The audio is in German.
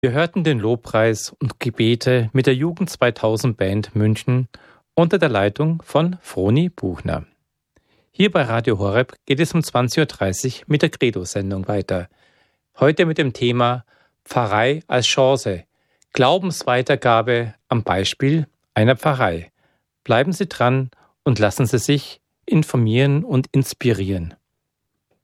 Wir hörten den Lobpreis und Gebete mit der Jugend 2000 Band München unter der Leitung von Froni Buchner. Hier bei Radio Horeb geht es um 20.30 Uhr mit der Credo-Sendung weiter. Heute mit dem Thema Pfarrei als Chance, Glaubensweitergabe am Beispiel einer Pfarrei. Bleiben Sie dran und lassen Sie sich informieren und inspirieren.